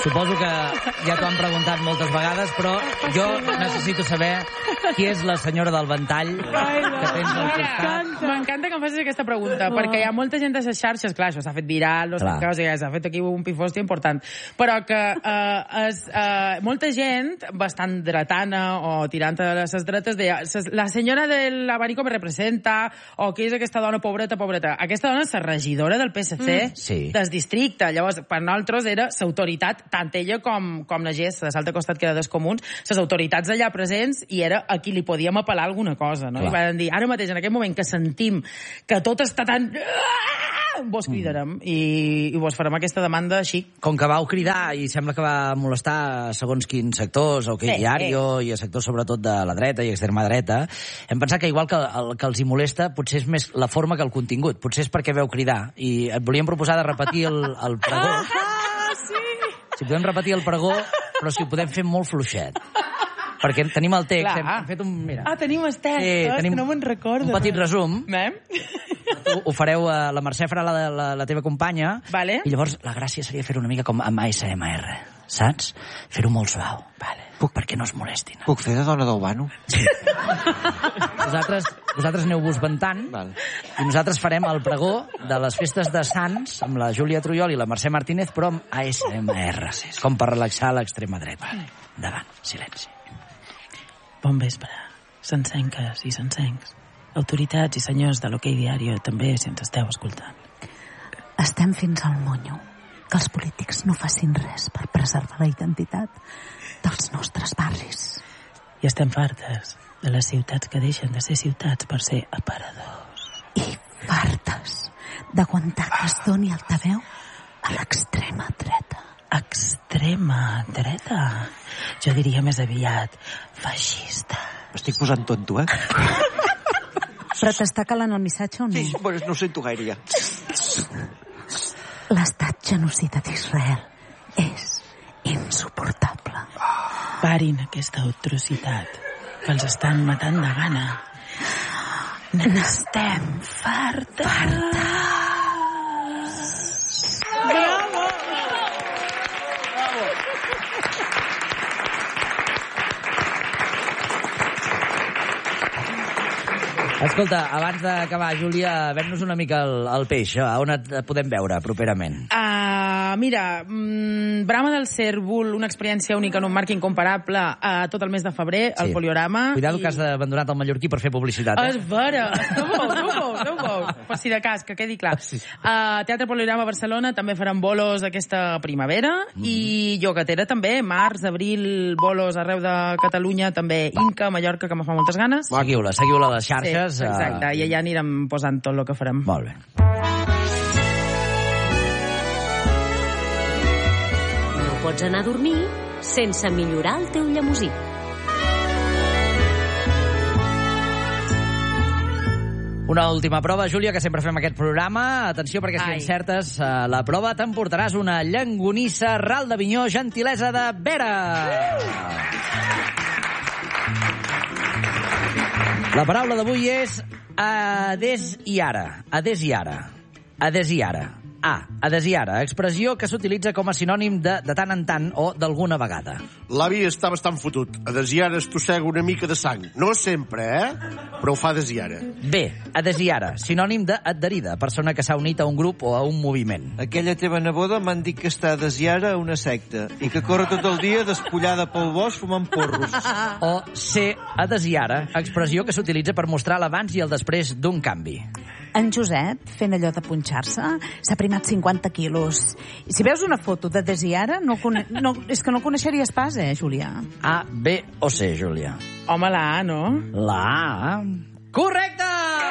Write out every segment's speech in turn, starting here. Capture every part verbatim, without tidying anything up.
Suposo que ja t'ho han preguntat moltes vegades, però jo necessito saber qui és la senyora del ventall que tens al costat. M'encanta que em facis aquesta pregunta, perquè hi ha molta gent de les xarxes, clar, això s'ha fet viral, no sé què, o sigui, s'ha fet aquí un pifòstia important, però que eh, es, eh, molta gent, bastant dretana o tirant a les dretes, deia, la senyora de l'Abanico me representa, o què és aquesta dona pobreta, pobreta. Aquesta dona és la regidora del P S C, mm, sí. del districte. Llavors, per nosaltres era l'autoritat, tant ella com, com la G E S, de l'altre costat que era dels comuns, les autoritats allà presents, i era a qui li podíem apel·lar alguna cosa, no? Clar. I van dir, ara mateix, en aquest moment que sentim que tot està tan... vos cridarem mm. i, i vos farem aquesta demanda així. Com que vau cridar i sembla que va molestar segons quins sectors, o que sí, diario, sí. i a sectors sobretot de la dreta i extrema dreta, hem pensat que igual que el que els hi molesta potser és més la forma que el contingut. Potser és perquè veu cridar. I et volíem proposar de repetir el, el pregó. Ah, sí! Si podem repetir el pregó, però si ho podem fer molt fluixet. Perquè tenim el text, hem, hem fet un... Mira. Ah, tenim el text, sí, tenim que no me'n recordo. Un petit resum. Mem? Ho, ho fareu, uh, la Mercè farà la, la, la teva companya, vale. I llavors la gràcia seria fer-ho una mica com amb A S M R, saps? Fer-ho molt suau, vale. Puc, perquè no es molestin. Puc fer de dona d'Albano? Sí. vosaltres, vosaltres aneu-vos ventant, vale. I nosaltres farem el pregó de les festes de Sants amb la Júlia Trujol i la Mercè Martínez, però amb A S M R, com per relaxar l'extrema dreta. Vale. Endavant, silenci. Bon vespre, sencenques i sencencs, autoritats i senyors de l'Hoquei Diario, també, si ens esteu escoltant. Estem fins al monyo que els polítics no facin res per preservar la identitat dels nostres barris. I estem fartes de les ciutats que deixen de ser ciutats per ser aparadors. I fartes d'aguantar que es doni altaveu a l'extrema dreta. Extrema dreta? Jo diria més aviat feixista. Estic posant tonto, eh? Però t'està calant el missatge o no? Sí, bueno, no ho sento gaire ja. L'estat genocida d'Israel és insuportable. Parin aquesta atrocitat, que els estan matant de gana. N'estem fartes. Fartes. Bravo! Escolta, abans d'acabar, Júlia, ven-nos una mica el, el peix. A on et podem veure properament? Uh, mira, mm, Brama del Cérvol, una experiència única en un marc incomparable uh, tot el mes de febrer, al sí. Poliorama. Cuidado i... que has abandonat el mallorquí per fer publicitat. Eh? És vera, no ho veus, no ho veus, no ho veus. Per si de cas, que quedi clar. Sí. Uh, Teatre Poliorama a Barcelona, també faran bolos aquesta primavera, mm. i Llogatera també, març, abril, bolos arreu de Catalunya, també Inca, Mallorca, que me fa moltes ganes. Seguiu-la, seguiu-la a les xarxes. Sí. Exacte, i allà anirem posant tot el que farem. Molt bé. No pots anar a dormir sense millorar el teu llemosí. Una última prova, Júlia, que sempre fem aquest programa. Atenció, perquè si Ai. encertes uh, la prova t'emportaràs una llangonissa ral d'Avinyó, gentilesa de Vera. La paraula d'avui és ades i ara. Ades i ara. Ades i ara. A. Ades i ara. Expressió que s'utilitza com a sinònim de de tant en tant o d'alguna vegada. L'avi està bastant fotut. Ades i ara estossega una mica de sang. No sempre, eh? Però ho fa ades i ara. B. Ades i ara. Sinònim d'adherida. Persona que s'ha unit a un grup o a un moviment. Aquella teva neboda m'han dit que està ades i ara a una secta i que corre tot el dia despullada pel bosc fumant porros. O C. Ades i ara. Expressió que s'utilitza per mostrar l'abans i el després d'un canvi. En Josep, fent allò de punxar-se, s'ha primat cinquanta quilos. I si veus una foto de des i ara, no, no, és que no coneixeries pas, eh, Júlia? A, B o C, Júlia? Home, la A, no? La A. Correcte!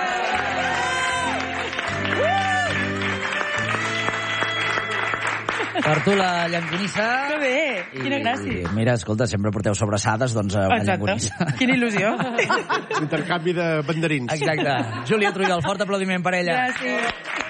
Per tu la llangonissa. Que bé, quina gràcia. I mira, escolta, sempre porteu sobrassades, doncs una Exacte. llangonissa. Quina il·lusió. Intercanvi de banderins. Exacte. Júlia Trujol, fort aplaudiment per ella. Gràcies.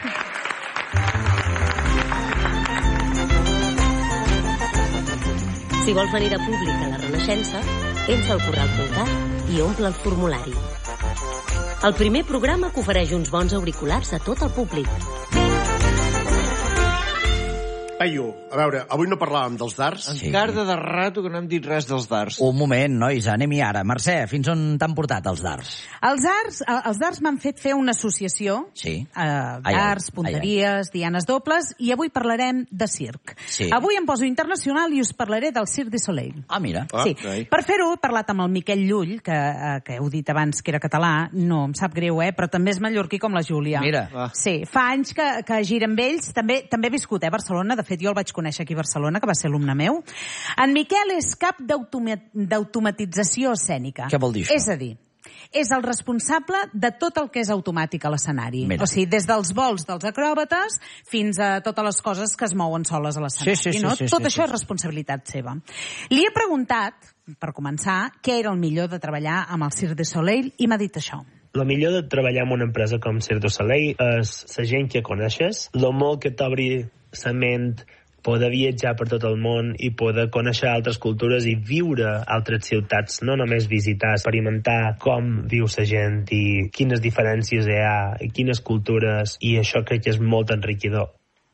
Si vols venir a públic a la Renaixença, entra al corral Fulcat i omple el formulari. El primer programa que ofereix uns bons auriculars a tot el públic. Peyu, a veure, avui no parlàvem dels darts. Sí. Encara de rato que no hem dit res dels darts. Un moment, nois, anem-hi ara. Mercè, fins on t'han portat els darts? Els darts, eh, els darts m'han fet fer una associació. Sí. Eh, Ai, darts, ai, punteries, dianes dobles, i avui parlarem de circ. Sí. Avui em poso internacional i us parlaré del Cirque du Soleil. Ah, mira. Ah, Sí. ok. Per fer-ho he parlat amb el Miquel Llull, que, eh, que heu dit abans que era català. No, em sap greu, eh? Però també és mallorquí com la Júlia. Mira. Ah. Sí, fa anys que, que gira amb ells. També, també he viscut, eh, a Barcelona. De fet, jo el vaig conèixer aquí a Barcelona, que va ser alumne meu. En Miquel és cap d'automa- d'automatització escènica. Què vol dir això? És a dir, és el responsable de tot el que és automàtic a l'escenari. Mira. O sigui, des dels vols dels acròbates fins a totes les coses que es mouen soles a l'escenari. Sí, sí, sí, no? sí, Tot sí, això sí. és responsabilitat seva. Li he preguntat, per començar, què era el millor de treballar amb el Cirque du Soleil i m'ha dit això. El millor de treballar en una empresa com Cirque du Soleil és la gent que coneixes, el molt que t'obri la ment, poder viatjar per tot el món i poder conèixer altres cultures i viure a altres ciutats, no només visitar, experimentar com viu la gent i quines diferències hi ha i quines cultures, i això crec que és molt enriquidor.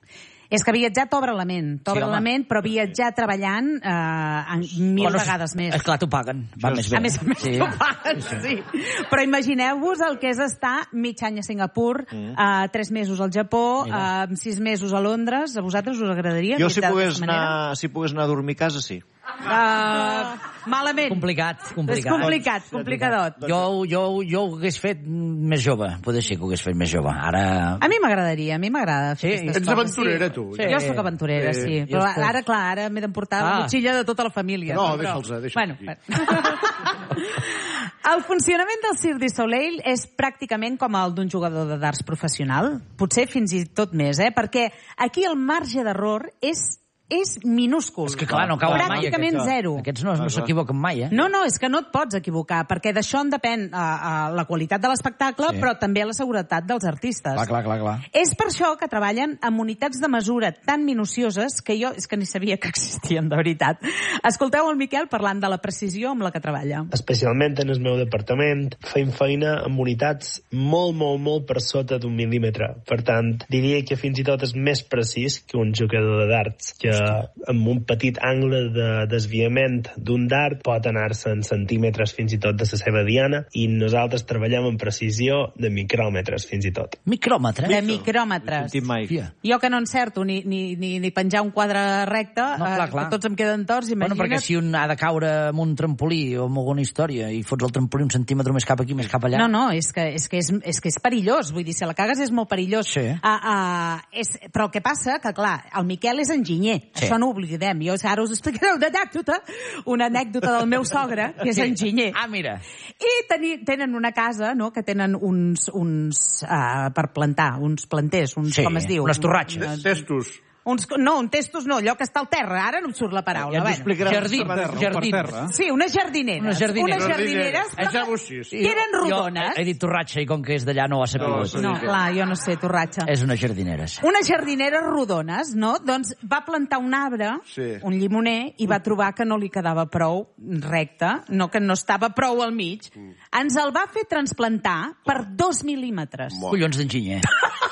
És que viatjar t'obre la ment, t'obre Sí, home. la ment, però viatjar treballant eh, en mil Bueno, vegades més. Esclar, t'ho paguen. Va més bé. A més a més, Sí. t'ho paguen, sí. Però imagineu-vos el que és estar mig any a Singapur, mm. uh, tres mesos al Japó, uh, sis mesos a Londres. A vosaltres us agradaria? Jo si viatjar pogués, d'aquesta manera? anar, si pogués anar a dormir a casa, sí. Uh, malament. Complicat, És complicat. complicat, complicadot. Jo, jo, jo ho hagués fet més jove. Poder ser que ho hagués fet més jove. Ara... A mi m'agradaria, a mi m'agrada fer Sí, aquestes ets coses. aventurera, sí. tu. Sí. Jo sóc aventurera, Sí. sí. Jo Però estic- ara, clar, ara m'he d'emportar la Ah. motxilla de tota la família. No, però- deixa'ls, deixa'ls Bueno, aquí. bueno. El funcionament del Cirque du Soleil és pràcticament com el d'un jugador de darts professional. Potser fins i tot més, eh? Perquè aquí el marge d'error és és minúscul. És que clar, no cauen mai. Pràcticament aquests. zero. Aquests no, no s'equivoquen mai, eh? No, no, és que no et pots equivocar, perquè d'això en depèn uh, uh, la qualitat de l'espectacle, Sí. però també la seguretat dels artistes. Clar, clar, clar, clar. És per això que treballen amb unitats de mesura tan minucioses que jo és que ni sabia que existien, de veritat. Escolteu el Miquel parlant de la precisió amb la que treballa. Especialment en el meu departament, feim feina amb unitats molt, molt, molt per sota d'un mil·límetre. Per tant, diria que fins i tot és més precís que un jugador de darts, que amb un petit angle de desviament d'un dart pot anar-se en centímetres fins i tot de la seva diana, i nosaltres treballem amb precisió de micròmetres fins i tot. Micròmetre? De micròmetres. Sentim mai. Fia. Jo que no encerto ni, ni, ni, ni penjar un quadre recte, No, clar, eh, clar. que tots em queden torts, Bueno, imagina't. perquè si un ha de caure amb un trampolí o amb alguna història i fots el trampolí un centímetre més cap aquí, més cap allà... No, no, és que, és, que és, és que és perillós. Vull dir, si la cagues és molt perillós. Sí. Uh, uh, és, però el que passa, que clar, el Miquel és enginyer. Sí. Això no ho oblidem. Jo ara us explicaré una anècdota, una anècdota del meu sogre, que és enginyer. Ah, mira. I teni, tenen una casa, no?, que tenen uns, uns uh, per plantar, uns planters, uns, Sí, com es diu? unes torratxes. Testos. Uns, no, un testos no, allò que està al terra, ara no em surt la paraula. Ja ens ho Bueno. explicaràs. Jardí, per terra. jardí. Sí, unes jardineres. Unes jardineres. Unes jardineres, però Deixem-ho així. que eren rodones. Jo he dit torratxa i com que és d'allà no ho ha sabut. No, clar, jo no sé, torratxa. És unes jardineres. Unes jardineres rodones, no? Doncs va plantar un arbre, Sí. un llimoner, i va trobar que no li quedava prou recte, no, que no estava prou al mig. Ens el va fer transplantar per dos mil·límetres. Collons d'enginyer.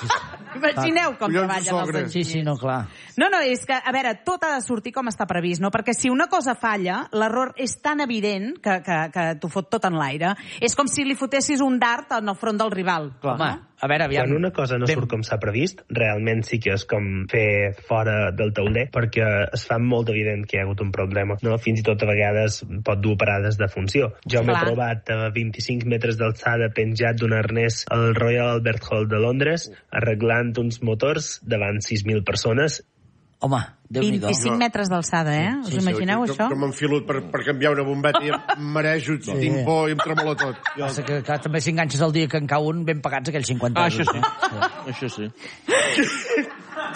Imagineu com Collons de treballen els sogre. enginyers. Sí, sí, no, clar. No, no, és que, a veure, tot ha de sortir com està previst, no? Perquè si una cosa falla, l'error és tan evident que, que, que t'ho fot tot en l'aire. És com si li fotessis un dart en el front del rival. Home, a veure, aviam. Quan una cosa no Ben- surt com s'ha previst, realment sí que és com fer fora del tauler, perquè es fa molt evident que hi ha hagut un problema. No? Fins i tot a vegades pot dur parades de funció. Jo m'he Clar. trobat a vint-i-cinc metres d'alçada penjat d'un arnès al Royal Albert Hall de Londres, arreglant uns motors davant sis mil persones. Home, Déu-n'hi-do. vint-i-cinc metres d'alçada, eh? Us Sí, sí, imagineu que, això? Que m'enfilo per, per canviar una bombeta i em marejo, sí. tinc por i em tremola tot. Passa que, que també si enganxes el dia que en cau un, ben pagats aquells cinquanta Ah, euros. això sí. Això sí.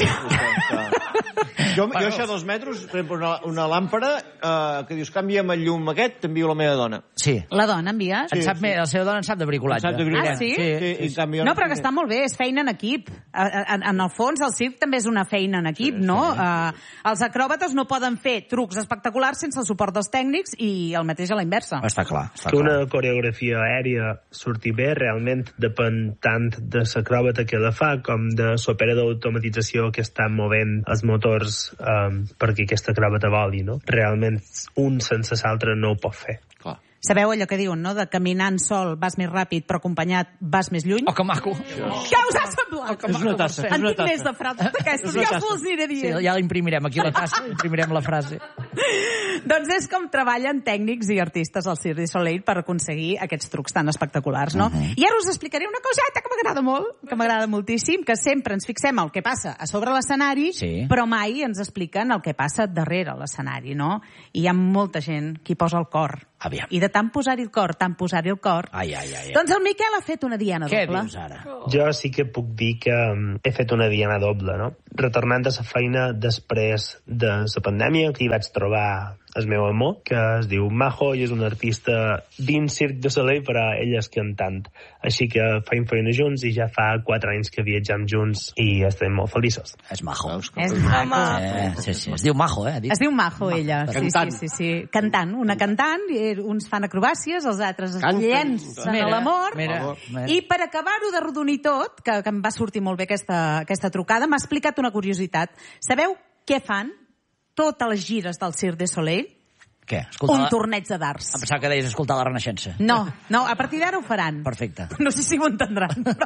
Jo, jo això dos metres, per exemple, una, una làmpara, eh, que dius, canvia'm el llum aquest, t'envio la meva dona. Sí. La dona, envies? En sap més, la seva dona en sap de bricolatge. Sap de bricolatge. Ah, sí? Sí, i en canvi jo No, però que està molt bé, és feina en equip. En, en el fons, el circ també és una feina en equip, no? Uh, els acròbates no poden fer trucs espectaculars sense el suport dels tècnics i el mateix a la inversa. Està clar, està Que clar. una coreografia aèria surti bé realment depèn tant de l'acròbata que la fa com de l'operador d'automatització que està movent els motors um, perquè aquesta crava te voli, no? Realment, un sense l'altre no ho pot fer. Clar. Sabeu allò que diuen, no? De caminant sol vas més ràpid, però acompanyat vas més lluny? Oh, que maco. Què us ha semblat? És una tassa. En tinc més de frases d'aquestes, ja us les aniré Sí, dient. ja l'imprimirem aquí a la tassa, imprimirem la frase. Doncs és com treballen tècnics i artistes al Cirque du Soleil per aconseguir aquests trucs tan espectaculars, no? Uh-huh. I ara us explicaré una coseta que m'agrada molt, que m'agrada moltíssim, que sempre ens fixem el que passa a sobre l'escenari, Sí. però mai ens expliquen el que passa darrere l'escenari, no? I hi ha molta gent que hi posa el cor. Aviam. I de tant posar-hi el cor, tant posar-hi el cor... Ai, ai, ai. ai. Doncs el Miquel ha fet una diana Què doble. dius ara? Jo sí que puc dir que um, he fet una diana doble, no? Retornant a la feina després de la pandèmia, que hi vaig trobar el meu amor, que es diu Majo i és un artista dins Cirque du Soleil, però ell és cantant. Així que feim feina junts i ja fa quatre anys que viatjam junts i estem molt feliços. És majo. És maco. Eh, sí, sí. Es diu majo, eh? Dit. Es diu Majo, ella. Sí, Cantant. sí, sí, sí. Cantant. Una cantant, i uns fan acrobàcies, els altres es Canten. llencen Mira, a l'amor. mira, mira. I per acabar-ho de rodonir tot, que, que em va sortir molt bé aquesta, aquesta trucada, m'ha explicat una curiositat. Sabeu què fan totes les gires del Cirque du Soleil? Què? Escolta, Un la... torneig de darts. Em pensava que deies escoltar la Renaixença. No, no, a partir d'ara ho faran. Perfecte. No sé si ho entendran, però...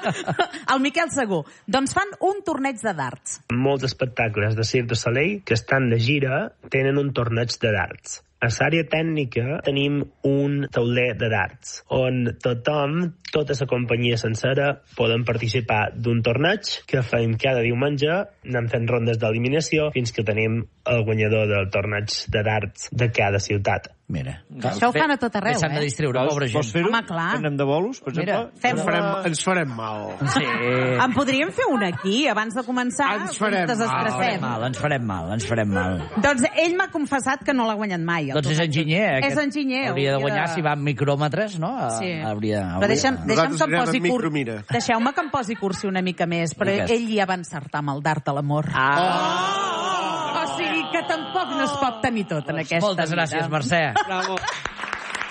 El Miquel segur. Doncs fan un torneig de darts. Molts espectacles de Cirque du Soleil que estan de gira tenen un torneig de darts. A l'àrea tècnica tenim un tauler de darts, on tothom, tota la companyia sencera, poden participar d'un torneig que fem cada diumenge, anem fent rondes d'eliminació fins que tenim el guanyador del torneig de darts de cada ciutat. Mira. Això ho fan a tot arreu, S'han de eh? distriure, pobra gent. Vols fer-ho? Home, clar. Anem de bolos, per Mira, exemple? Fem Ens farem, ens farem mal. Sí. En podríem fer un aquí, abans de començar. Ens farem ens mal. Ens farem desestressem. mal, ens farem mal, ens farem mal. Doncs ell m'ha confessat que no l'ha guanyat mai. el Doncs és torneig. enginyer. eh, És aquest. enginyer. Hauria de guanyar si va amb micròmetres, no? Sí. Hauria, hauria... Però deixa'm, deixa'm Nosaltres que em anirem posi amb cur... micromira. Deixeu-me que em posi cursi una mica més, però Digues. ell ja va encertar amb el dart a l'amor. Ah. O sigui que tampoc no es pot tenir tot en aquesta Moltes gràcies, vida. Mercè. Bravo.